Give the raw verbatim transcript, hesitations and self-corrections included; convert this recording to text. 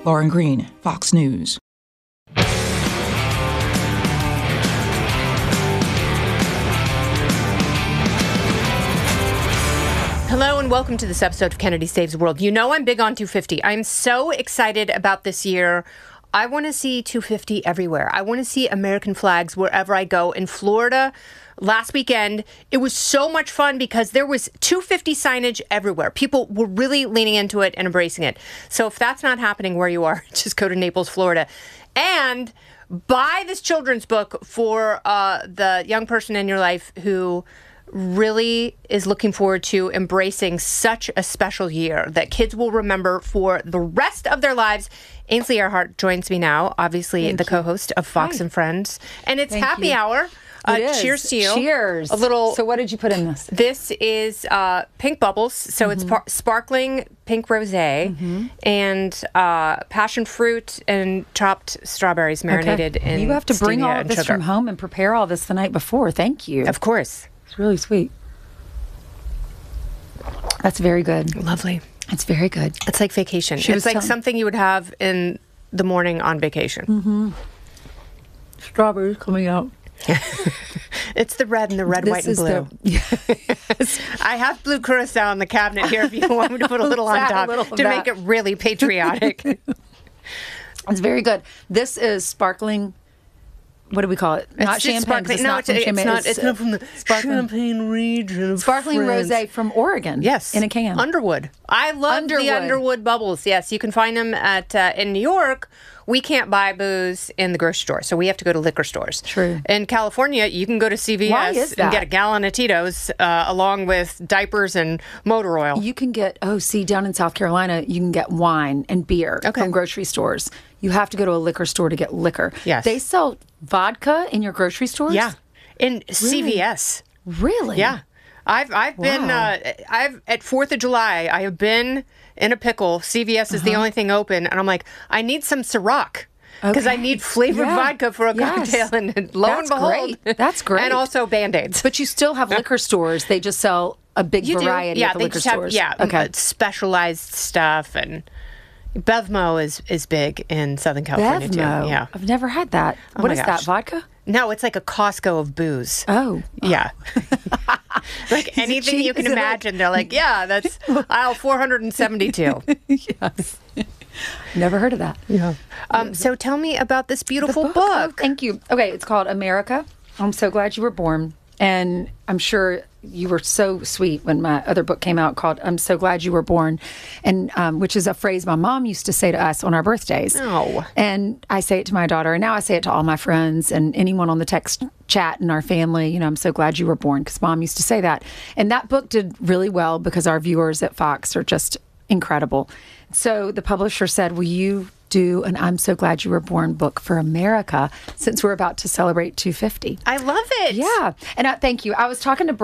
Lauren Green, Fox News. Hello and welcome to this episode of Kennedy Saves the World. You know I'm big on two fifty. I'm so excited about this year. I want to see two fifty everywhere. I want to see American flags wherever I go. In Florida, last weekend, it was so much fun because there was two fifty signage everywhere. People were really leaning into it and embracing it. So if that's not happening where you are, just go to Naples, Florida. And buy this children's book for uh, the young person in your life who really is looking forward to embracing such a special year that kids will remember for the rest of their lives. Ainsley Earhardt joins me now, obviously Thank the you. co-host of Fox Hi. and Friends. And it's Thank happy you. hour. Uh, it is. Cheers to you. Cheers. A little. So what did you put in this? This is uh, pink bubbles. So mm-hmm. it's par- sparkling pink rosé mm-hmm. and uh, passion fruit and chopped strawberries marinated okay. in You have to bring all stevia of this and sugar. from home and prepare all this the night before. Thank you. Of course. It's really sweet. That's very good. Lovely. It's very good. It's like vacation. She it's like telling- something you would have in the morning on vacation. Mm-hmm. Strawberries coming out. It's the red and the red, this white, and is blue. The, yes. I have blue curacao in the cabinet here if you want me to put a little on top little to that. make it really patriotic. It's very good. This is sparkling. What do we call it? It's not champagne. Sparkling. It's no, not it's, from it's champagne. not. It's not from the sparkling, Champagne region of Sparkling France. rosé from Oregon. Yes, in a can. Underwood. I love Underwood. the Underwood bubbles. Yes, you can find them at uh, in New York. We can't buy booze in the grocery store, so we have to go to liquor stores. True. In California, you can go to C V S Why is that? and get a gallon of Tito's uh, along with diapers and motor oil. You can get, oh, see, down in South Carolina, you can get wine and beer okay. from grocery stores. You have to go to a liquor store to get liquor. Yes. They sell vodka in your grocery stores? Yeah. In really? C V S. Really? Yeah. I've I've wow. been uh, I've at fourth of July I have been in a pickle. C V S is uh-huh. the only thing open, and I'm like, I need some Ciroc because okay. I need flavored yeah. vodka for a yes. cocktail. And lo That's and behold, great. That's great. And also Band-Aids. But you still have liquor stores. They just sell a big you variety do. Yeah, at the they liquor just have, stores. Yeah, okay. specialized stuff, and Bevmo is is big in Southern California Bevmo. too. Yeah, I've never had that. Oh what my is gosh. that? Vodka? No, it's like a Costco of booze. Oh. Yeah. Like anything you can imagine. Like... They're like, yeah, that's aisle four hundred seventy-two. Yes. Never heard of that. Yeah. Um, so tell me about this beautiful book. book. Oh, thank you. Okay, it's called America. I'm so glad you were born. And I'm sure you were so sweet when my other book came out called I'm So Glad You Were Born, and um, which is a phrase my mom used to say to us on our birthdays. Oh. And I say it to my daughter, and now I say it to all my friends and anyone on the text chat in our family. You know, I'm so glad you were born, because Mom used to say that. And that book did really well because our viewers at Fox are just incredible. So the publisher said, will you do an I'm So Glad You Were Born book for America, since we're about to celebrate two fifty? I love it. Yeah. And I, thank you. I was talking to